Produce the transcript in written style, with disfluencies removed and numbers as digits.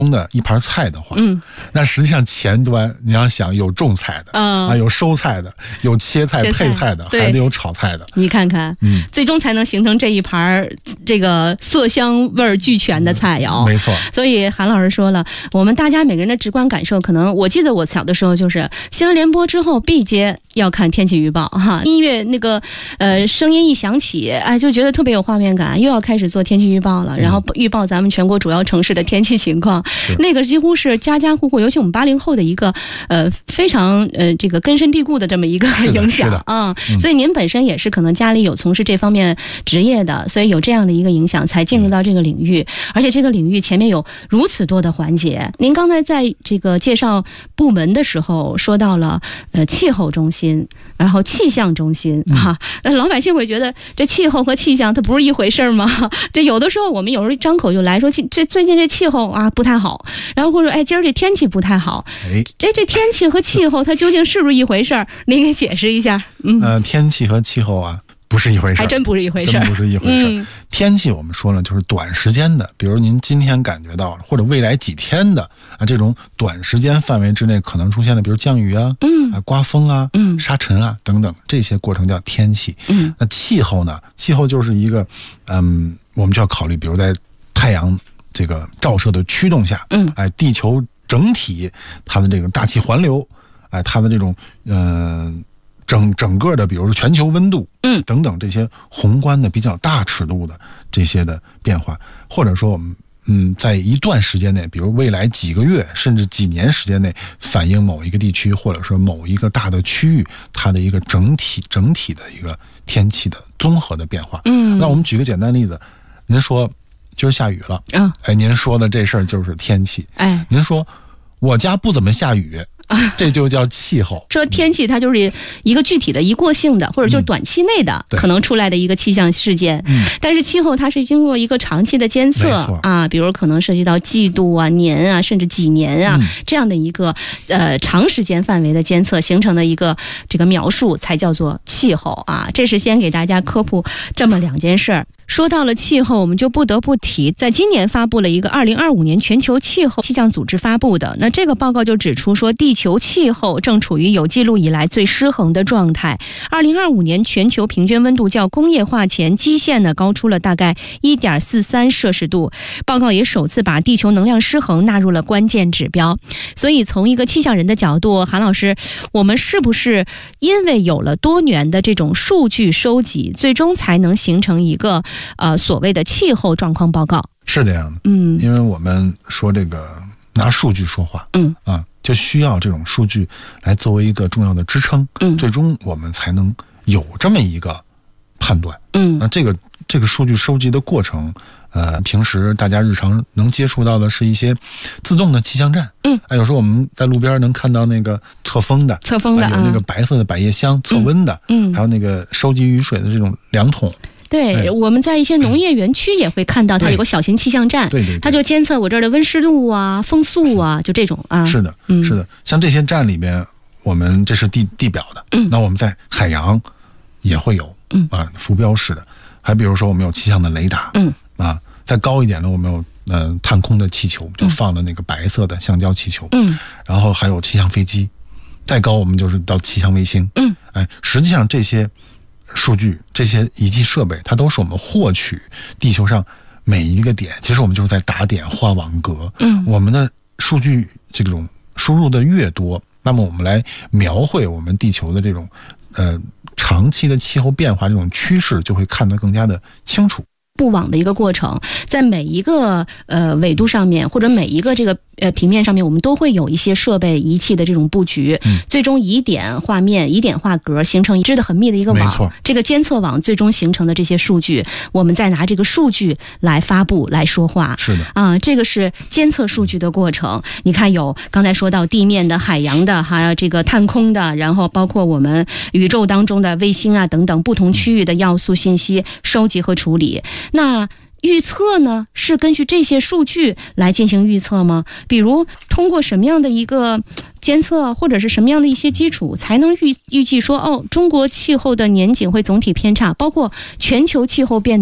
的一盘菜的话，那实际上前端你要想有种菜的有收菜的，有切菜配菜的，还得有炒菜的。 你看看，最终才能形成这一盘这个色香味俱全的菜肴。 没错。 所以韩老师说了，我们大家每个人的直观感受，可能我记得我小的时候就是新闻联播之后必接要看天气预报哈，音乐那个声音一响起，哎，就觉得特别有画面感，又要开始做天气预报了，然后预报咱们全国主要城市的天气情况。那个几乎是家家户户，尤其我们80后的一个非常这个根深蒂固的这么一个影响啊。所以您本身也是可能家里有从事这方面职业的，所以有这样的一个影响，才进入到这个领域。而且这个领域前面有如此多的环节。您刚才在这个介绍部门的时候说到了气候中心，然后气象中心哈。老百姓会觉得这气候和气象它不是一回事吗？这有的时候我们有时候张口就来说这最近这气候啊不太好，然后或者哎今儿这天气不太好，这天气和气候它究竟是不是一回事儿？您给解释一下。 天气和气候啊不是一回事， 还真不是一回事， 真不是一回事。天气我们说了就是短时间的，比如您今天感觉到了，或者未来几天的这种短时间范围之内可能出现的，比如降雨啊，刮风啊，沙尘啊等等，这些过程叫天气。那气候呢？气候就是一个我们就要考虑，比如在太阳这个照射的驱动下，地球整体它的这个大气环流，它的这种整个的，比如说全球温度，等等这些宏观的比较大尺度的这些的变化，或者说我们在一段时间内，比如未来几个月甚至几年时间内，反映某一个地区或者说某一个大的区域它的一个整体的一个天气的综合的变化。那我们举个简单例子，您说今儿下雨了，您说的这事儿就是天气。您说我家不怎么下雨，这就叫气候。 说天气它就是一个具体的一过性的，或者就是短期内的可能出来的一个气象事件。但是气候它是经过一个长期的监测啊，比如可能涉及到季度啊、年啊，甚至几年啊这样的一个长时间范围的监测形成的一个这个描述，才叫做气候啊。这是先给大家科普这么两件事儿。说到了气候，我们就不得不提，在今年发布了一个2025年全球气候气象组织发布的，那这个报告就指出说，地球气候正处于有记录以来最失衡的状态。2025年全球平均温度较工业化前基线呢高出了大概 1.43 摄氏度。报告也首次把地球能量失衡纳入了关键指标。所以从一个气象人的角度，韩老师，我们是不是因为有了多年的这种数据收集，最终才能形成一个所谓的气候状况报告？ 是这样的，因为我们说这个拿数据说话，就需要这种数据来作为一个重要的支撑，最终我们才能有这么一个判断。那这个数据收集的过程，平时大家日常能接触到的是一些自动的气象站，有时候我们在路边能看到那个测风的，有那个白色的百叶箱测温的，还有那个收集雨水的这种量筒。 对，我们在一些农业园区也会看到它有个小型气象站，它就监测我这儿的温湿度啊、风速啊，就这种啊。是的， 是的，像这些站里边，我们这是地表的，那我们在海洋也会有，浮标式的，还比如说我们有气象的雷达，再高一点的我们有探空的气球，就放了那个白色的橡胶气球，然后还有气象飞机，再高我们就是到气象卫星，实际上这些数据这些仪器设备，它都是我们获取地球上每一个点，其实我们就是在打点画网格。我们的数据这种输入的越多，那么我们来描绘我们地球的这种长期的气候变化这种趋势就会看得更加的清楚。 布网的一个过程，在每一个纬度上面，或者每一个这个平面上面，我们都会有一些设备仪器的这种布局，最终以点画面，以点画格，形成一织的很密的一个网。这个监测网最终形成的这些数据，我们再拿这个数据来发布来说话。 是的这个是监测数据的过程。你看，有刚才说到地面的、海洋的，还有这个探空的，然后包括我们宇宙当中的卫星啊等等不同区域的要素信息收集和处理。那预测呢，是根据这些数据来进行预测吗？比如通过什么样的一个监测，或者是什么样的一些基础，才能预计说中国气候的年景会总体偏差，包括全球气候变